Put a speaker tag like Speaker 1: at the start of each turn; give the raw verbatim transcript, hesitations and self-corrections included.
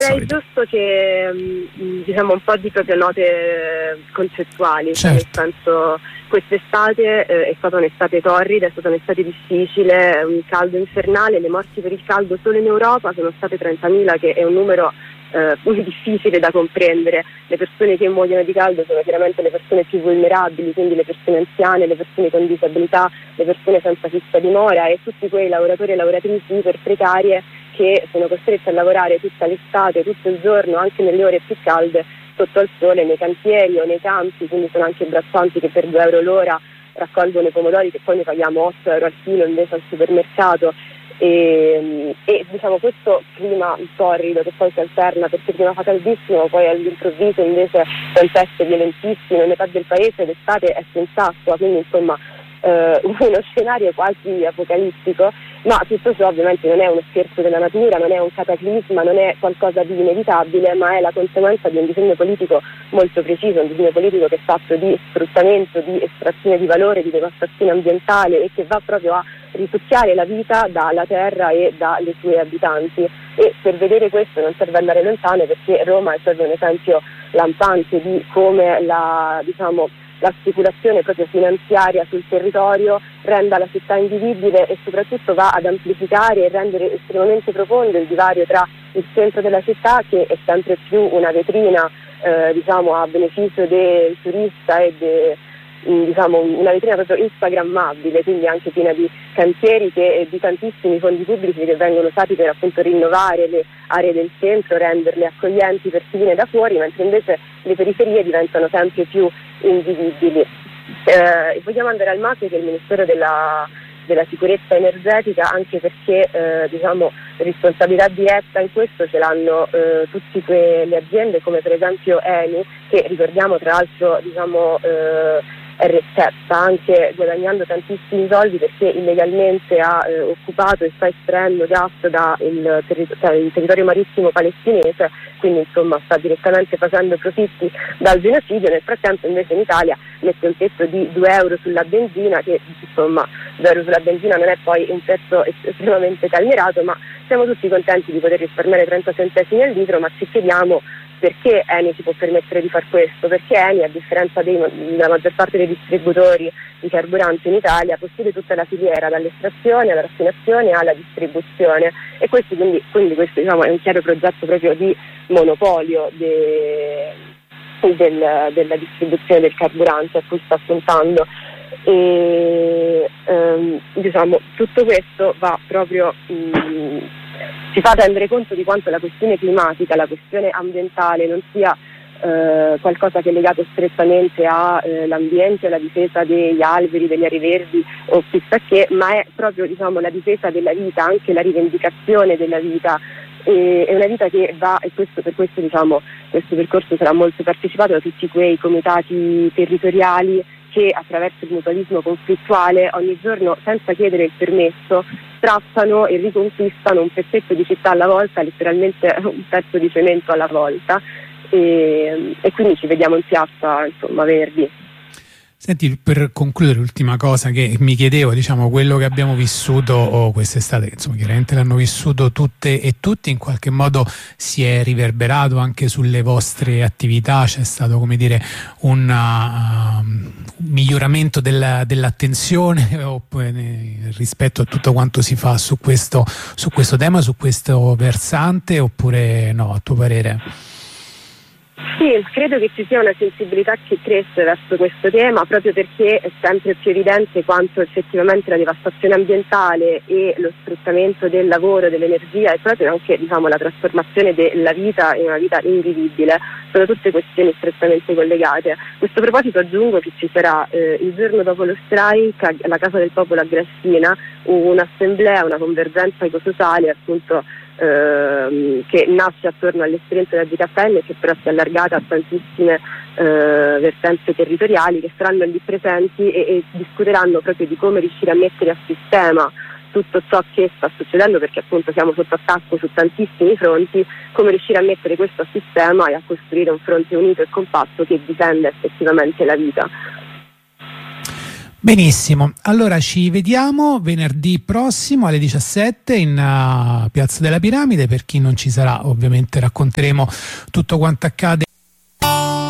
Speaker 1: Direi giusto che mh, diciamo un po' di proprio note concettuali,
Speaker 2: certo.
Speaker 1: Nel senso, quest'estate eh, è stata un'estate torrida, è stata un'estate difficile, un caldo infernale, le morti per il caldo solo in Europa sono state trentamila, che è un numero eh, difficile da comprendere. Le persone che muoiono di caldo sono chiaramente le persone più vulnerabili, quindi le persone anziane, le persone con disabilità, le persone senza fissa dimora e tutti quei lavoratori e lavoratrici iper precarie che sono costretti a lavorare tutta l'estate, tutto il giorno, anche nelle ore più calde, sotto al sole, nei cantieri o nei campi, quindi sono anche braccianti che per due euro l'ora raccolgono i pomodori che poi ne paghiamo otto euro al chilo invece al supermercato. E, e diciamo questo clima torrido che poi si alterna, perché prima fa caldissimo, poi all'improvviso invece tempeste violentissime, metà del paese d'estate è senza acqua, quindi insomma eh, uno scenario quasi apocalittico. Ma tutto ciò ovviamente non è uno scherzo della natura, non è un cataclisma, non è qualcosa di inevitabile, ma è la conseguenza di un disegno politico molto preciso, un disegno politico che è fatto di sfruttamento, di estrazione di valore, di devastazione ambientale e che va proprio a risucchiare la vita dalla terra e dalle sue abitanti. E per vedere questo non serve andare lontano, perché Roma è proprio un esempio lampante di come la, diciamo, la speculazione proprio finanziaria sul territorio renda la città invivibile e soprattutto va ad amplificare e rendere estremamente profondo il divario tra il centro della città, che è sempre più una vetrina eh, diciamo a beneficio del turista e de, diciamo una vetrina proprio instagrammabile, quindi anche piena di cantieri che, e di tantissimi fondi pubblici che vengono usati per appunto rinnovare le aree del centro, renderle accoglienti per chi viene da fuori, mentre invece le periferie diventano sempre più invivibili. Eh, vogliamo andare al macro, che è il Ministero della, della sicurezza energetica, anche perché eh, diciamo responsabilità diretta in questo ce l'hanno eh, tutte quelle aziende come per esempio Eni, che ricordiamo tra l'altro diciamo eh, sta anche guadagnando tantissimi soldi perché illegalmente ha eh, occupato e sta estraendo gas dal terri- cioè, territorio marittimo palestinese, quindi insomma sta direttamente facendo profitti dal genocidio. Nel frattempo invece in Italia mette un tetto di due euro sulla benzina, che insomma due euro sulla benzina non è poi un prezzo estremamente calmierato, ma siamo tutti contenti di poter risparmiare trenta centesimi al litro, ma ci chiediamo perché Eni si può permettere di far questo, perché Eni, a differenza dei, della maggior parte dei distributori di carburanti in Italia, possiede tutta la filiera, dall'estrazione alla raffinazione alla distribuzione, e questo quindi, quindi questo diciamo è un chiaro progetto proprio di monopolio de, del, della distribuzione del carburante a cui sta puntando. E ehm, diciamo tutto questo va proprio mh, ci fa rendere conto di quanto la questione climatica, la questione ambientale non sia eh, qualcosa che è legato strettamente all'ambiente, eh, alla difesa degli alberi, degli aree verdi o chissà che, ma è proprio diciamo la difesa della vita, anche la rivendicazione della vita. E, è una vita che va, e questo per questo diciamo questo percorso sarà molto partecipato da tutti quei comitati territoriali che attraverso il mutualismo conflittuale ogni giorno, senza chiedere il permesso, strappano e riconquistano un pezzetto di città alla volta, letteralmente un pezzo di cemento alla volta, e, e quindi ci vediamo in piazza, insomma, verdi.
Speaker 2: Senti, per concludere, l'ultima cosa che mi chiedevo, diciamo, quello che abbiamo vissuto oh, quest'estate, insomma, chiaramente l'hanno vissuto tutte e tutti, in qualche modo si è riverberato anche sulle vostre attività, c'è stato, come dire, un uh, miglioramento della, dell'attenzione oppure, rispetto a tutto quanto si fa su questo, su questo tema, su questo versante, oppure no, a tuo parere?
Speaker 1: Sì, credo che ci sia una sensibilità che cresce verso questo tema, proprio perché è sempre più evidente quanto effettivamente la devastazione ambientale e lo sfruttamento del lavoro, dell'energia e proprio anche diciamo, la trasformazione della vita in una vita invivibile sono tutte questioni strettamente collegate. A questo proposito aggiungo che ci sarà eh, il giorno dopo lo strike alla Casa del Popolo a Grassina un'assemblea, una convergenza ecosociale appunto Ehm, che nasce attorno all'esperienza della G K N e che però si è allargata a tantissime eh, vertenze territoriali che saranno lì presenti e, e discuteranno proprio di come riuscire a mettere a sistema tutto ciò che sta succedendo, perché appunto siamo sotto attacco su tantissimi fronti, come riuscire a mettere questo a sistema e a costruire un fronte unito e compatto che difenda effettivamente la vita.
Speaker 2: Benissimo, allora ci vediamo venerdì prossimo alle diciassette in uh, Piazza della Piramide. Per chi non ci sarà, ovviamente racconteremo tutto quanto accade